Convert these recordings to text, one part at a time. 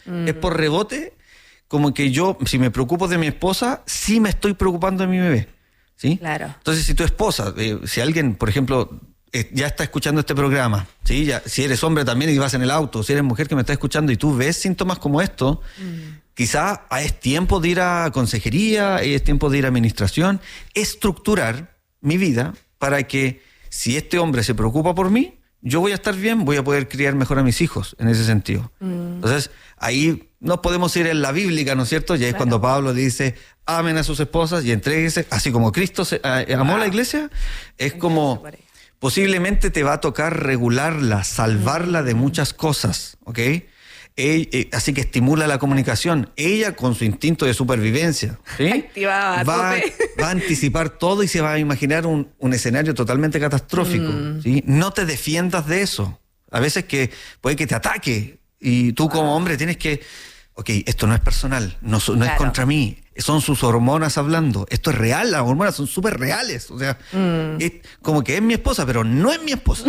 Es por rebote, como que yo, si me preocupo de mi esposa, sí me estoy preocupando de mi bebé. ¿Sí? Claro. Entonces, si tu esposa, si alguien, por ejemplo, ya está escuchando este programa, ¿sí? Ya, si eres hombre también y vas en el auto, si eres mujer que me está escuchando y tú ves síntomas como esto, quizá es tiempo de ir a consejería, es tiempo de ir a administración, estructurar mi vida para que si este hombre se preocupa por mí, yo voy a estar bien, voy a poder criar mejor a mis hijos en ese sentido. Entonces, ahí no podemos ir en la bíblica, ¿no es cierto? Ya es cuando Pablo dice, amen a sus esposas y entréguense, así como Cristo amó a la iglesia, es como posiblemente te va a tocar regularla, salvarla de muchas cosas, ¿ok? Así que estimula la comunicación. Ella, con su instinto de supervivencia, ¿sí? Activada, va a anticipar todo y se va a imaginar un escenario totalmente catastrófico, ¿sí? No te defiendas de eso. A veces que puede que te ataque y tú como hombre tienes que... Ok, esto no es personal, no es contra mí, son sus hormonas hablando. Esto es real, las hormonas son súper reales. O sea, es como que es mi esposa, pero no es mi esposa.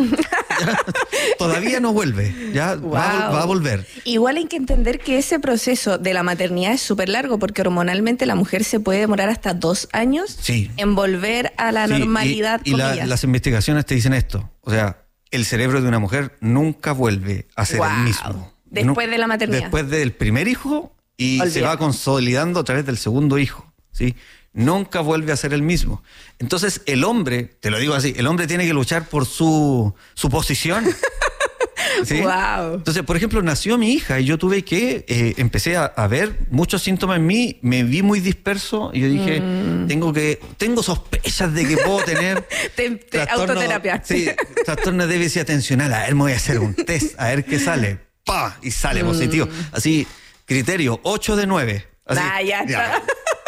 Todavía no vuelve, ya va a volver. Igual hay que entender que ese proceso de la maternidad es súper largo, porque hormonalmente la mujer se puede demorar hasta 2 años en volver a la normalidad. Y las investigaciones te dicen esto. O sea, el cerebro de una mujer nunca vuelve a ser el mismo. Después de la maternidad. Después del primer hijo y se va consolidando a través del segundo hijo, ¿sí? Nunca vuelve a ser el mismo. Entonces el hombre, te lo digo así, el hombre tiene que luchar por su posición. ¿Sí? Wow. Entonces, por ejemplo, nació mi hija y yo tuve que, empecé a ver muchos síntomas en mí, me vi muy disperso y yo dije, tengo sospechas de que puedo tener autoterapia. Sí, trastorno de déficit atencional. A ver, me voy a hacer un test, a ver qué sale. ¡Pah! Y sale positivo. Así, criterio 8 de 9. Así, ya está.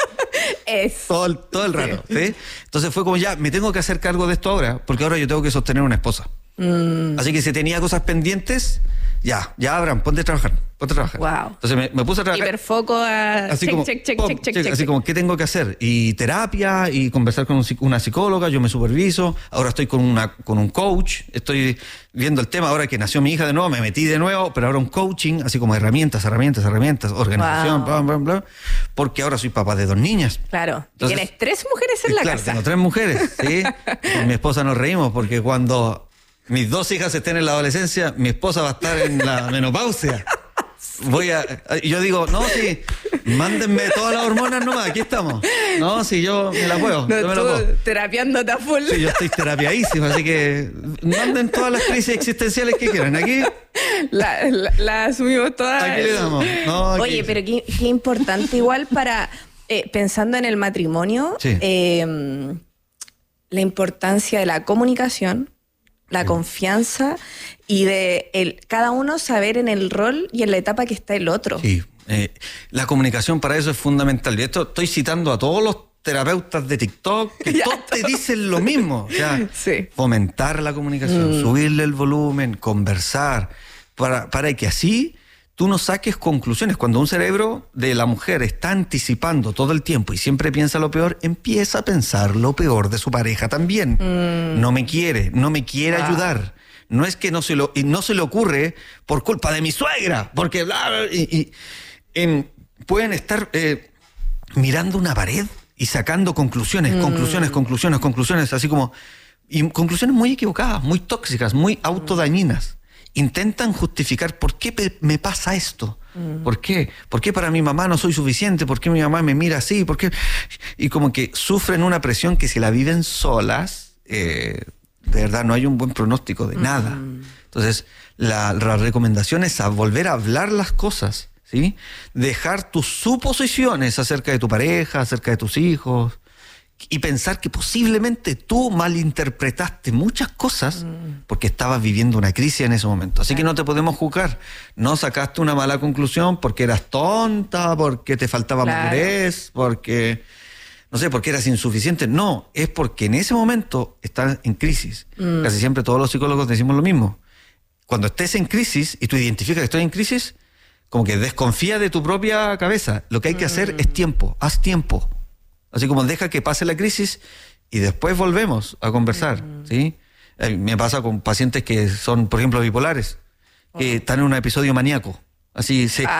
Todo el rato, ¿sí? Entonces fue como ya, me tengo que hacer cargo de esto ahora, porque ahora yo tengo que sostener una esposa. Así que si tenía cosas pendientes, ya, Abraham, ponte a trabajar. Wow. Entonces me puse a trabajar. Hiperfoco a así check. Así como, ¿qué tengo que hacer? Y terapia, y conversar con una psicóloga, yo me superviso, ahora estoy con un coach, estoy viendo el tema, ahora que nació mi hija de nuevo, me metí de nuevo, pero ahora un coaching, así como herramientas, organización, bla, bla, bla, porque ahora soy papá de 2 niñas. Claro. Entonces, tienes 3 mujeres en la casa. Tengo 3 mujeres, ¿sí? Con mi esposa nos reímos, porque cuando mis 2 hijas estén en la adolescencia, mi esposa va a estar en la menopausia. Yo digo, no, sí, mándenme todas las hormonas nomás, aquí estamos. No, sí, yo me la puedo. No, yo me la puedo. Terapiándote a full. Sí, yo estoy terapiadísimo, así que manden todas las crisis existenciales que quieran. Aquí la asumimos todas. Aquí le damos. No, aquí. Oye, pero qué importante igual para, pensando en el matrimonio, sí. La importancia de la comunicación, la confianza y de cada uno saber en el rol y en la etapa que está el otro. Sí, la comunicación para eso es fundamental. Y esto estoy citando a todos los terapeutas de TikTok que todos te dicen lo mismo. O sea, fomentar la comunicación, subirle el volumen, conversar, para que así tú no saques conclusiones. Cuando un cerebro de la mujer está anticipando todo el tiempo y siempre piensa lo peor, empieza a pensar lo peor de su pareja también. No me quiere ayudar. No es que no se le ocurre por culpa de mi suegra, porque pueden estar mirando una pared y sacando conclusiones, así como, y conclusiones muy equivocadas, muy tóxicas, muy autodañinas. Intentan justificar por qué me pasa esto. ¿Por qué? ¿Por qué para mi mamá no soy suficiente? ¿Por qué mi mamá me mira así? ¿Por qué? Y como que sufren una presión que si la viven solas, de verdad no hay un buen pronóstico de nada. Entonces, la recomendación es volver a hablar las cosas, ¿sí? Dejar tus suposiciones acerca de tu pareja, acerca de tus hijos, y pensar que posiblemente tú malinterpretaste muchas cosas porque estabas viviendo una crisis en ese momento. Así que no te podemos juzgar. No sacaste una mala conclusión porque eras tonta, porque te faltaba madurez, porque, no sé, porque eras insuficiente. No, es porque en ese momento estás en crisis. Casi siempre todos los psicólogos decimos lo mismo. Cuando estés en crisis y tú identificas que estoy en crisis, como que desconfía de tu propia cabeza. Lo que hay que hacer es tiempo. Haz tiempo. Así como deja que pase la crisis y después volvemos a conversar, ¿sí? Me pasa con pacientes que son, por ejemplo, bipolares, que están en un episodio maníaco. Así